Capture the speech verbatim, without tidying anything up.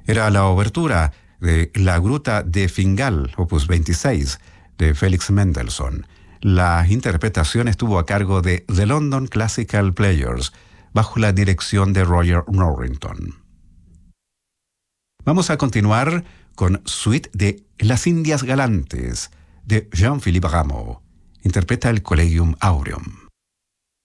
Era la obertura de La Gruta de Fingal, opus veintiséis, de Felix Mendelssohn. La interpretación estuvo a cargo de The London Classical Players, bajo la dirección de Roger Norrington. Vamos a continuar con Suite de Las Indias Galantes, de Jean-Philippe Rameau. Interpreta el Collegium Aureum.